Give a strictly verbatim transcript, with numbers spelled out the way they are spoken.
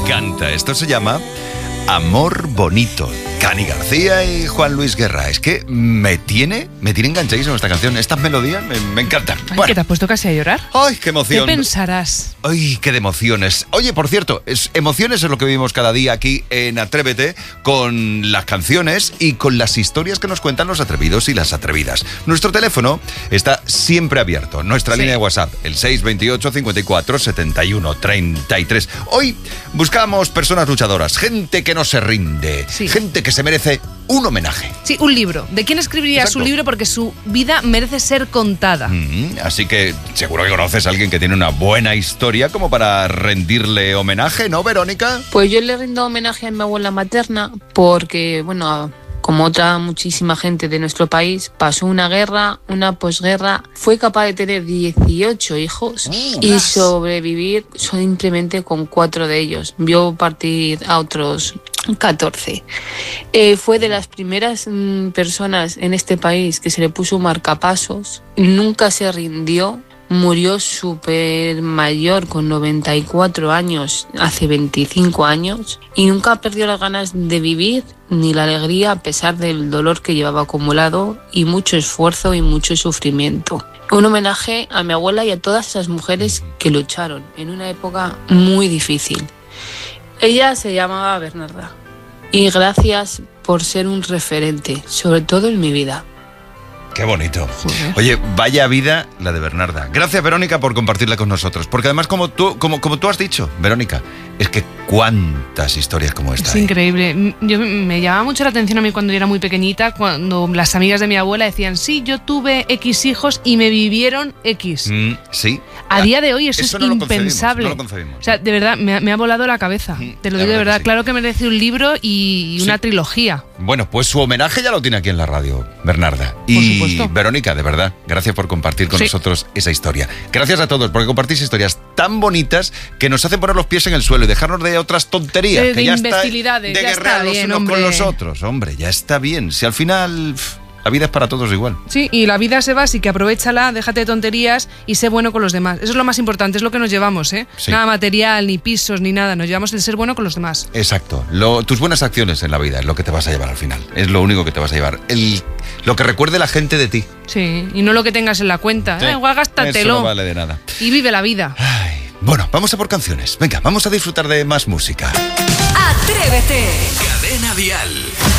encanta. Esto se llama Amor Bonito. Cani García y Juan Luis Guerra. Es que me tiene, me tiene enganchadísimo esta canción. Estas melodías me, me encantan. Ay, bueno. ¿que te has puesto casi a llorar? ¡Ay, qué emoción! ¿Qué pensarás? ¡Ay, qué de emociones! Oye, por cierto, es, emociones es lo que vivimos cada día aquí en Atrévete, con las canciones y con las historias que nos cuentan los atrevidos y las atrevidas. Nuestro teléfono está siempre abierto. Nuestra sí. línea de WhatsApp, el seis veintiocho, cincuenta y cuatro, setenta y uno, treinta y tres. Hoy buscamos personas luchadoras, gente que no se rinde, sí. gente que se merece un homenaje. Sí, un libro. ¿De quién escribiría Exacto. su libro? Porque su vida merece ser contada. Mm-hmm. Así que seguro que conoces a alguien que tiene una buena historia como para rendirle homenaje, ¿no, Verónica? Pues yo le rindo homenaje a mi abuela materna porque, bueno, como otra muchísima gente de nuestro país, pasó una guerra, una posguerra, fue capaz de tener dieciocho hijos oh, y más. sobrevivir simplemente con cuatro de ellos. Vio partir a otros catorce. Eh, fue de las primeras mm, personas en este país que se le puso un marcapasos, nunca se rindió, murió súper mayor con noventa y cuatro años, hace veinticinco años, y nunca perdió las ganas de vivir ni la alegría a pesar del dolor que llevaba acumulado y mucho esfuerzo y mucho sufrimiento. Un homenaje a mi abuela y a todas esas mujeres que lucharon en una época muy difícil. Ella se llamaba Bernarda y gracias por ser un referente, sobre todo en mi vida. Qué bonito. Oye, vaya vida la de Bernarda. Gracias, Verónica, por compartirla con nosotros. Porque además, como tú, como, como tú has dicho, Verónica, es que cuántas historias como esta. Es hay. increíble. Yo, me llamaba mucho la atención a mí cuando yo era muy pequeñita, cuando las amigas de mi abuela decían, sí, yo tuve X hijos y me vivieron X. Mm, sí. A día de hoy eso, eso es no impensable. Lo no lo concebimos. O sea, de verdad, me, me ha volado la cabeza. Mm, Te lo digo de verdad. Sí. Claro que merece un libro y una sí. trilogía. Bueno, pues su homenaje ya lo tiene aquí en la radio, Bernarda. Y por supuesto. Verónica, de verdad, gracias por compartir con sí. nosotros esa historia. Gracias a todos, porque compartís historias tan bonitas que nos hacen poner los pies en el suelo y dejarnos de otras tonterías. De, que de ya imbecilidades, está de ya guerrear está los bien, unos hombre. con los otros. Hombre, ya está bien. Si al final... Pff, la vida es para todos igual. Sí, y la vida se va, así que aprovéchala, déjate de tonterías y sé bueno con los demás. Eso es lo más importante, es lo que nos llevamos, ¿eh? Sí. Nada material, ni pisos, ni nada. Nos llevamos el ser bueno con los demás. Exacto. Lo, tus buenas acciones en la vida es lo que te vas a llevar al final. Es lo único que te vas a llevar. El, lo que recuerde la gente de ti. Sí, y no lo que tengas en la cuenta. Sí. Eh, igual gástatelo. Eso no vale de nada. Y vive la vida. Ay, bueno, vamos a por canciones. Venga, vamos a disfrutar de más música. Atrévete. Cadena Dial.